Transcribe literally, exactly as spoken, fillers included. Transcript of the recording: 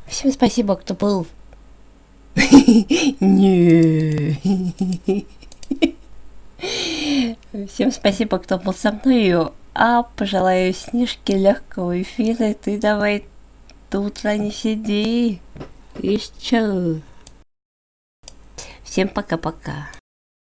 Всем спасибо, кто был. Не. Всем спасибо, кто был со мной. А пожелаю Снежке легкого эфира. Ты давай до утра не сиди. Еще. Всем пока-пока.